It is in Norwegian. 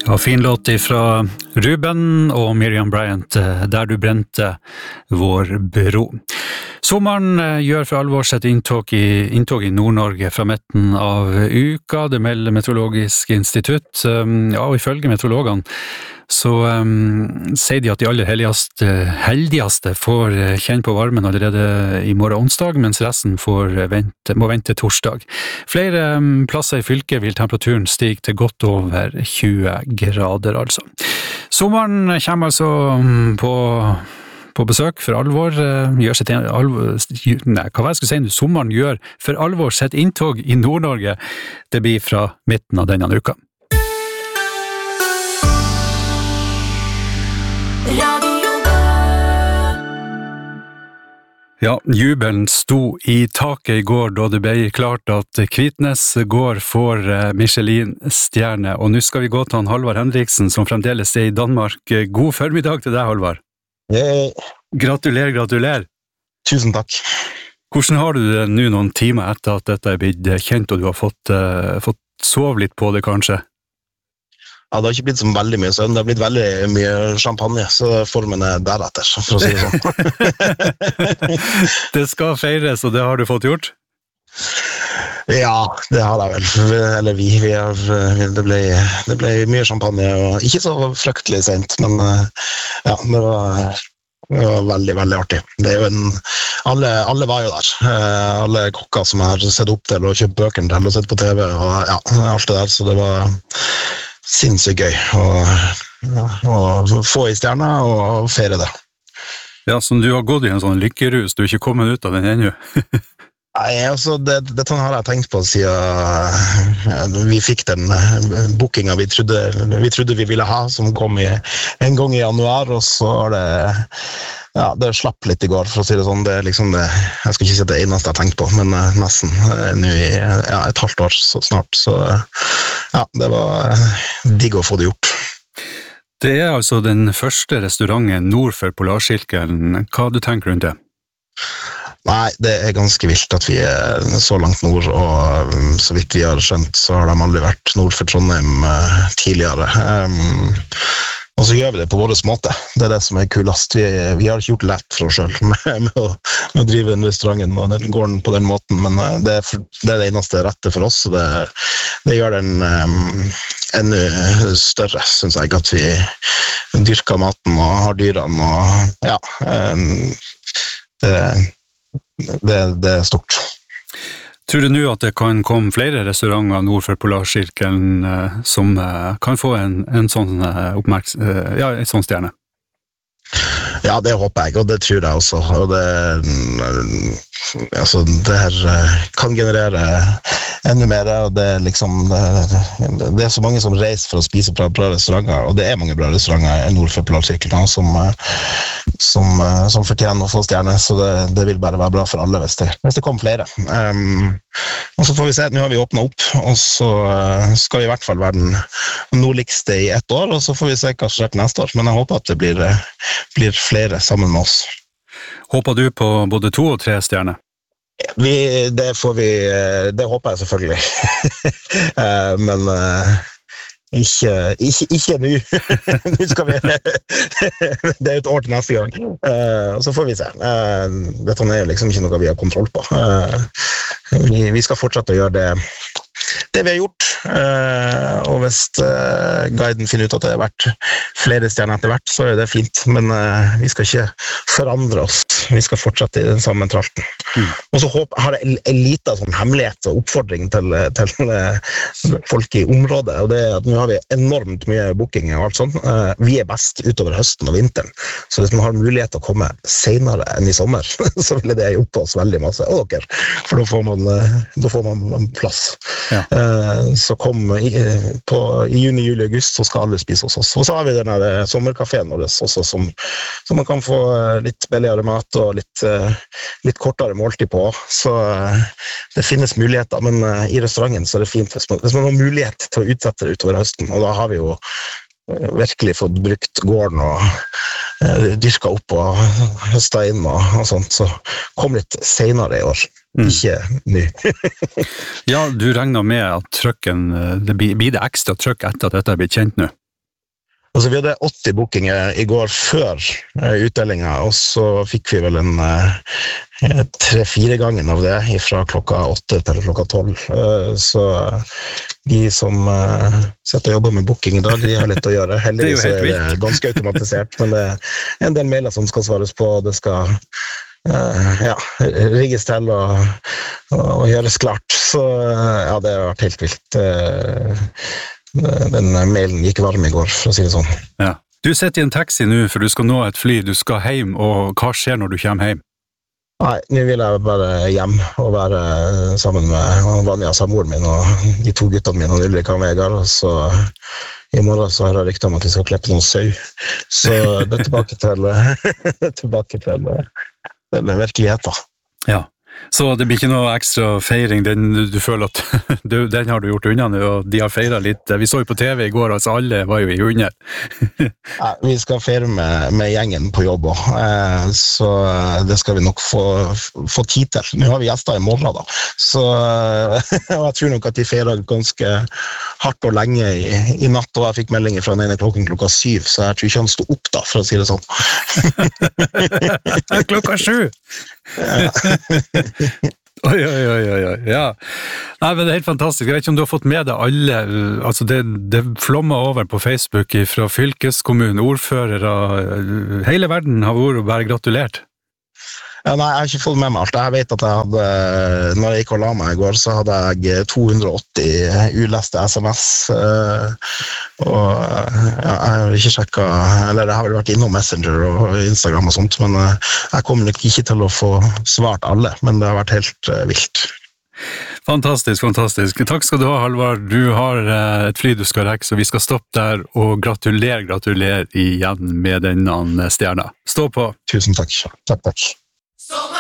Ja, fin låt ifra Ruben og Miriam Bryant, Der du brente vår bro. Sommeren gjør for alvor sitt inntog i Nord-Norge fra midten av uka. Det melder Meteorologisk institutt, og ifølge meteorologene så sier de at de aller heldigste får kjenne på varmen allerede i morgen onsdag, mens resten må vente torsdag. Flere plasser i fylket vil temperaturen stige til godt over 20 grader, altså. Sommeren kommer altså på besøk for alvor, sommeren gjør for alvor sitt inntog i Nord-Norge. Det blir fra midten av denne uka. Ja, jubelen sto i taket i går da det ble klart at Kvitnes gård får Michelin-stjerne, og nå skal vi gå til Halvard Henriksen, som fremdeles er i Danmark. God formiddag til deg, Halvard. Yay. Gratulerer. Tusen takk. Hvordan har du det nå noen timer etter at dette er blitt kjent, og du har fått sove litt på det, kanskje? Ja, det har ikke blitt så veldig mye søvn, det har blitt veldig mye champagne, så formen er deretter, for å si det sånn. Det skal feires, og det har du fått gjort? Ja, det har jeg vel. Eller det ble mye champagne, og ikke så fryktelig sent, men ja, det var veldig, veldig artig. Det er jo alle var jo der. Alle kokker som jeg har sett opp til, og kjøpt bøkene til, og sett på TV, og ja, alt det der, så det var sinnssykt gøy å få i stjerna og feire det. Ja, så du har gått i en sånn lykkerus, du har ikke kommet ut av den ennå? Nei, altså, dette har jeg tenkt på siden vi fikk den bookingen vi trodde vi ville ha, som kom en gang i januar, og så har det slapp litt i går, for å si det sånn. Det er liksom det, jeg skal ikke si det eneste jeg har tenkt på, men nesten nå i et halvt år så snart, så ja, det var digg å få det gjort. Det er altså den første restauranten nord for Polarsirkelen. Hva du tenker rundt det? Nei, det er ganske vilt at vi er så langt nord, og så vidt vi har skjønt, så har de aldri vært nord for Trondheim tidligere. Og så gjør vi det på vår måte. Det er det som er kulest. Vi har ikke gjort det lett for oss selv med å drive den restauranten og den gården på den måten, men det er det eneste rette for oss, og det gjør den enda større, synes jeg, at vi dyrker maten og har dyrene, og ja, det er stort. Tror du nå at det kan komme flere restauranter nord for Polarsirkelen som kan få en sånn en sånn stjerne? Ja, det håper jeg, og det tror jeg også. Og det her kan generere enda mer, og det er liksom det er så mange som reiser for å spise bra restauranter, og det er mange bra restauranter nord for Polarsirkelen som fortjener å få stjerne, så det vil bare være bra for alle hvis det kommer flere. Og så får vi se, nå har vi åpnet opp, og så skal vi i hvert fall være den nordligste i ett år, og så får vi se hva som skjer til neste år, men jeg håper at det blir flere sammen med oss. Håper du på både 2 og 3 stjerner? Det håper jeg selvfølgelig. Men ikke nå. Nå skal vi det er et år til neste gang, og så får vi se. Dette er jo liksom ikke noe vi har kontroll på. Vi skal fortsette å gjøre det vi har gjort, og hvis guiden finner ut at det har vært flere stjerner etter hvert, så er det fint, men vi skal ikke forandre oss, vi skal fortsette i den samme tralten. Og så har jeg en liten sånn hemmelighet og oppfordring til folk i området, og det er at nå har vi enormt mye booking og alt sånt. Vi er best utover høsten og vinteren, så hvis man har mulighet til å komme senere enn i sommer, så ville det hjulpet oss veldig masse, og dere, for da får man plass. Ja. Så kom i juni, juli, august, så skal alle spise hos oss. Og så har vi denne sommerkaféen vår også, som man kan få litt billigere mat og litt kortere måltid på. Så det finnes muligheter, men i restauranten så er det fint hvis man har mulighet til å utsette det utover høsten, og da har vi jo virkelig fått brukt gården og dyrka opp og høsta inn og sånt, så kom litt senere i år. Ikke ny. Ja, du regner med at det blir det ekstra trøkk etter at dette er blitt kjent nå? Altså, vi hadde 80 bookinger I går før utdelingen, og så fikk vi vel en 3-4 ganger av det fra klokka 8 til klokka 12. Så de som sitter og jobber med booking I dag, de har litt å gjøre. Heldigvis det ganske automatisert, men det en del mailer som skal svares på, det skal rigges til og gjøres klart. Så ja, det har vært helt vilt. Den mailen gikk varm I går, for å si det sånn. Ja. Du sitter I en taxi nå, for du skal nå et fly, du skal hjem, og hva skjer når du kommer hjem? Nei, nå vil jeg bare hjem og være sammen med Vanja, samboeren min, og de 2 guttene mine, og Ulrika og Vegard, og så I morgen så har jeg ryktet om at vi skal klippe noen sau. Så det tilbake til den virkeligheten. Ja. Så det blir ikke noe ekstra feiring, du føler at den har du gjort unna nå, og de har feiret litt. Vi så jo på TV I går, altså alle var jo I hunder. Ja, vi skal feire med gjengen på jobb også, så det skal vi nok få tid til. Nå har vi gjester I morgen da, så jeg tror nok at de feirer ganske hardt og lenge I natt, og jeg fikk meldinger fra den ene klokka 7, så jeg tror ikke han stod opp da, for å si det sånn. Klokka 7! Ja. Oi, ja. Nei, men det helt fantastisk. Jeg vet ikke om du har fått med deg alle, altså det flommer over på Facebook fra fylkeskommunen, ordførere, hele verden har vært og bare gratulert. Ja, nei, jeg har ikke fått med meg alt. Jeg vet at jeg hadde, når jeg gikk og la meg I går, så hadde jeg 280 uleste SMS, og jeg har ikke sjekket, eller jeg har vært innom Messenger og Instagram og sånt, men jeg kommer nok ikke til å få svart alle, men det har vært helt vilt. Fantastisk. Takk skal du ha, Halvard. Du har et fly du skal rekke, så vi skal stoppe der og gratulere igjen med denne stjerna. Stå på! Tusen takk. Takk.